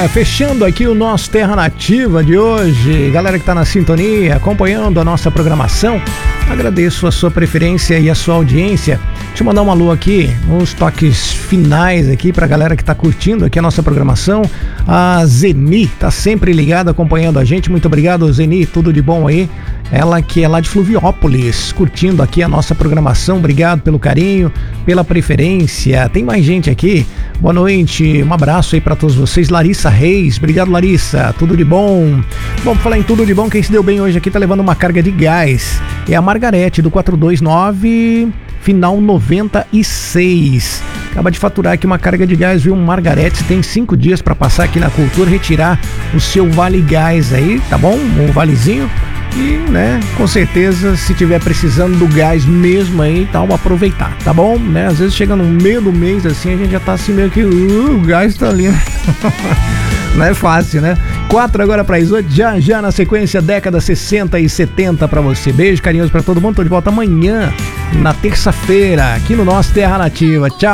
Fechando aqui o nosso Terra Nativa de hoje, galera que tá na sintonia, acompanhando a nossa programação, agradeço a sua preferência e a sua audiência. Deixa eu mandar um alô aqui, uns toques finais aqui pra galera que tá curtindo aqui a nossa programação. A Zeni tá sempre ligada, acompanhando a gente, muito obrigado, Zeni, tudo de bom aí. Ela que é lá de Fluviópolis, curtindo aqui a nossa programação, obrigado pelo carinho, pela preferência. Tem mais gente aqui, boa noite, um abraço aí pra todos vocês. Larissa Reis, obrigado Larissa, tudo de bom. Bom, pra falar em tudo de bom, quem se deu bem hoje aqui tá levando uma carga de gás, é a Margarete do 429, final 96. Acaba de faturar aqui uma carga de gás, viu? Margarete tem 5 dias pra passar aqui na Cultura, retirar o seu Vale Gás aí, tá bom? Um valezinho. E, né, com certeza, se tiver precisando do gás mesmo aí, tal, aproveitar, tá bom? Né? Às vezes chega no meio do mês assim, a gente já tá assim meio que, o gás tá ali, né? Não é fácil, né? 4 agora para as 8, já na sequência, década 60 e 70 para você. Beijo carinhoso para todo mundo, tô de volta amanhã, na terça-feira, aqui no nosso Terra Nativa. Tchau!